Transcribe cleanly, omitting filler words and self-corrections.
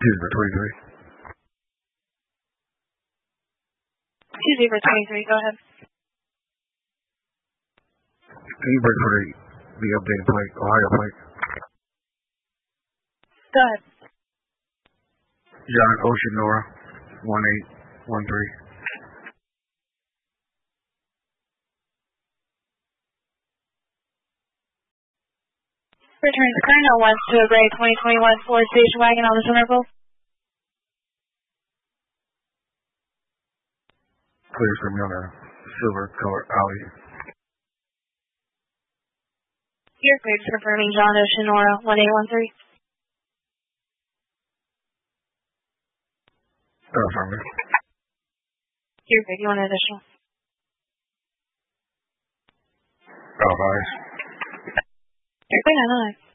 Tuesday, 23. Tuesday for 23, go ahead. Can you break for the updated plate, Ohio plate? Go ahead. John Oceanora, 1813. Return to Colonel west to a gray 2021 Ford station wagon on the Centerville. Clears for me on a silver color alley. You're cleared confirming John Oceanora, 1813. Affirmative. You're good. You want an additional? Alright. You're good. I know.